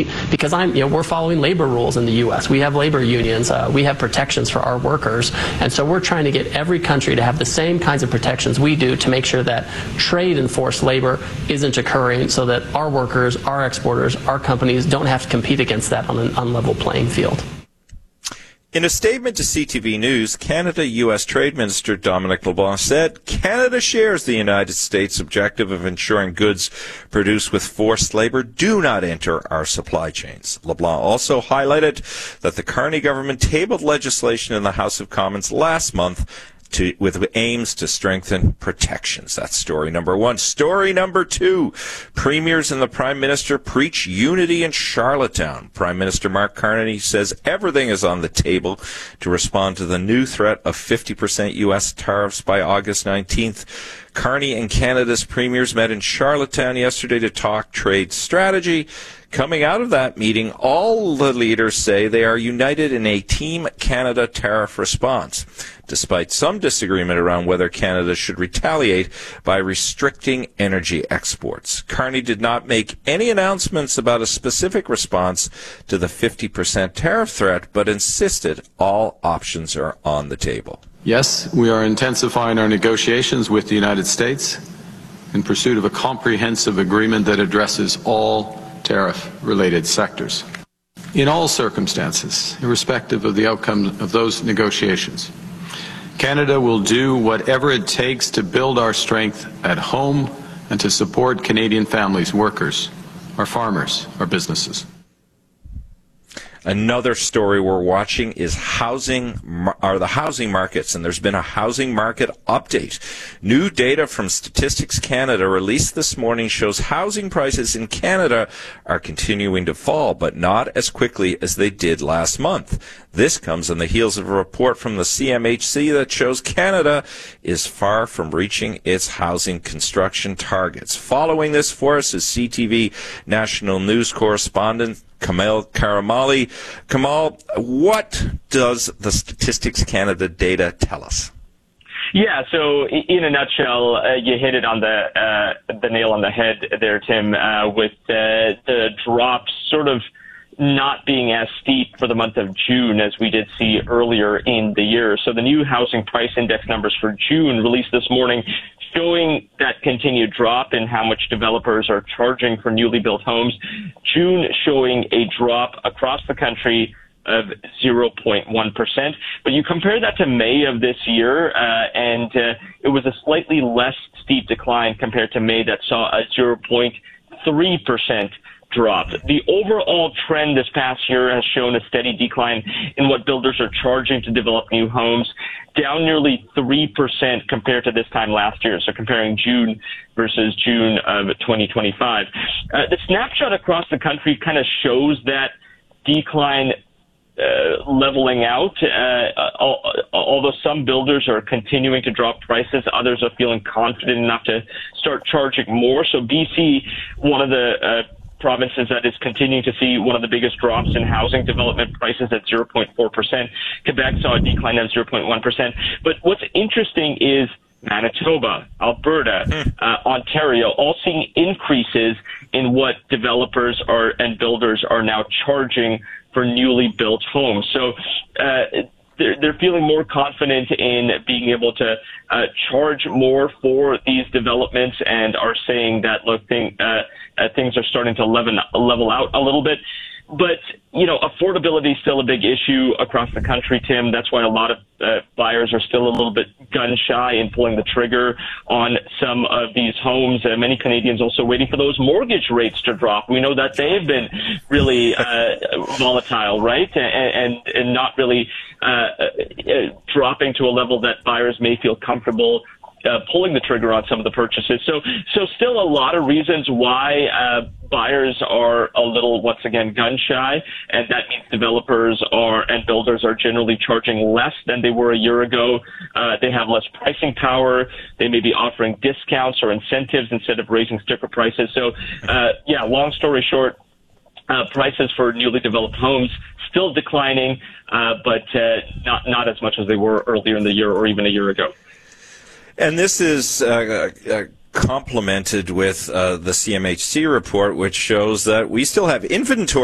because we're following labor rules in the U.S. We have labor unions. We have protections for our workers. And so we're trying to get every country to have the same kinds of protections we do to make sure that trade-enforced labor isn't occurring so that our workers, our exporters, our companies don't have to compete against that on an unlevel playing field. In a statement to CTV News, Canada-U.S. Trade Minister Dominic LeBlanc said Canada shares the United States' objective of ensuring goods produced with forced labor do not enter our supply chains. LeBlanc also highlighted that the Carney government tabled legislation in the House of Commons last month with aims to strengthen protections. That's story number one. Story number two, premiers and the Prime Minister preach unity in Charlottetown. Prime Minister Mark Carney says everything is on the table to respond to the new threat of 50% U.S. tariffs by August 19th. Carney and Canada's premiers met in Charlottetown yesterday to talk trade strategy. Coming out of that meeting, all the leaders say they are united in a Team Canada tariff response, despite some disagreement around whether Canada should retaliate by restricting energy exports. Carney did not make any announcements about a specific response to the 50% tariff threat, but insisted all options are on the table. Yes, we are intensifying our negotiations with the United States in pursuit of a comprehensive agreement that addresses all tariff-related sectors. In all circumstances, irrespective of the outcome of those negotiations, Canada will do whatever it takes to build our strength at home and to support Canadian families, workers, our farmers, our businesses. Another story we're watching is the housing markets, and there's been a housing market update. New data from Statistics Canada released this morning shows housing prices in Canada are continuing to fall, but not as quickly as they did last month. This comes on the heels of a report from the CMHC that shows Canada is far from reaching its housing construction targets. Following this for us is CTV national news correspondent Kamal Karamali. Kamal, what does the Statistics Canada data tell us? Yeah, so in a nutshell, you hit it on the nail on the head there, Tim, with the drops sort of not being as steep for the month of June as we did see earlier in the year. So the new housing price index numbers for June released this morning showing that continued drop in how much developers are charging for newly built homes. June showing a drop across the country of 0.1%. But you compare that to May of this year, and it was a slightly less steep decline compared to May that saw a 0.3% drop. The overall trend this past year has shown a steady decline in what builders are charging to develop new homes, down nearly 3% compared to this time last year. So comparing June versus June of 2025. The snapshot across the country kind of shows that decline leveling out. Although some builders are continuing to drop prices, others are feeling confident enough to start charging more. So BC, one of the provinces that is continuing to see one of the biggest drops in housing development prices at 0.4%. Quebec saw a decline of 0.1%. But what's interesting is Manitoba, Alberta, Ontario, all seeing increases in what developers and builders are now charging for newly built homes. So they're feeling more confident in being able to charge more for these developments, and are saying that, look, things are starting to level out a little bit. But, affordability is still a big issue across the country, Tim. That's why a lot of buyers are still a little bit gun-shy in pulling the trigger on some of these homes. Many Canadians also waiting for those mortgage rates to drop. We know that they've been really volatile, right? And not really dropping to a level that buyers may feel comfortable pulling the trigger on some of the purchases. So still a lot of reasons why buyers are a little, once again, gun-shy, and that means developers and builders are generally charging less than they were a year ago. They have less pricing power. They may be offering discounts or incentives instead of raising sticker prices. So, long story short, prices for newly developed homes still declining, but not as much as they were earlier in the year or even a year ago. And this is complemented with the CMHC report, which shows that we still have inventory